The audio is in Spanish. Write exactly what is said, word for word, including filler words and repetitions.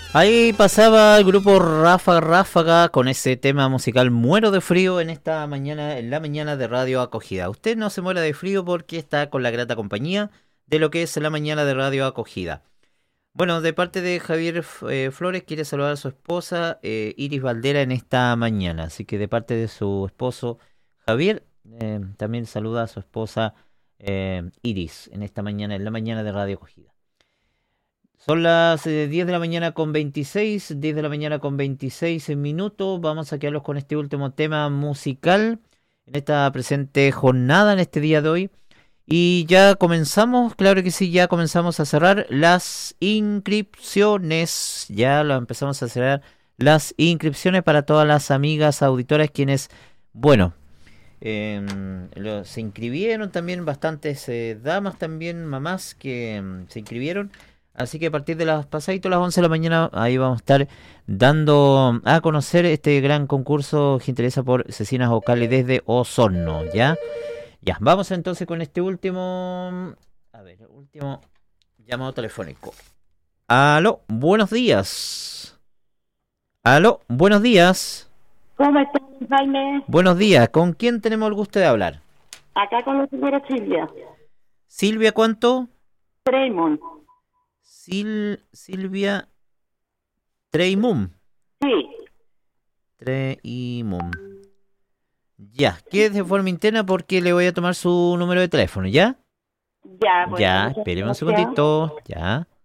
Ahí pasaba el grupo Ráfaga Ráfaga con ese tema musical Muero de frío en esta mañana, en la mañana de Radio Acogida. Usted no se muera de frío porque está con la grata compañía de lo que es la mañana de Radio Acogida. Bueno, de parte de Javier eh, Flores quiere saludar a su esposa eh, Iris Valdera en esta mañana. Así que de parte de su esposo Javier, eh, también saluda a su esposa eh, Iris en esta mañana, en la mañana de Radio Acogida. Son las eh, diez de la mañana con veintiséis, diez de la mañana con veintiséis minutos. Vamos a quedarnos con este último tema musical en esta presente jornada, en este día de hoy. Y ya comenzamos, claro que sí, ya comenzamos a cerrar las inscripciones. Ya lo empezamos a cerrar las inscripciones para todas las amigas auditoras quienes, bueno, eh, lo, se inscribieron también, bastantes eh, damas también, mamás que eh, se inscribieron. Así que a partir de las pasaditas las once de la mañana, ahí vamos a estar dando a conocer este gran concurso que interesa por Cecinas Vocales desde Osorno, ¿ya? Ya, vamos entonces con este último, a ver, último llamado telefónico. Aló, buenos días. Aló, buenos días. ¿Cómo estás, Jaime? Buenos días, ¿con quién tenemos el gusto de hablar? Acá con la señora Silvia. Silvia, ¿cuánto? Raymond. Sil, Silvia Treimum. Sí. Treimum. Ya, quede de forma interna porque le voy a tomar su número de teléfono, ¿ya? Ya, bueno. Ya, espéreme un segundito, ya.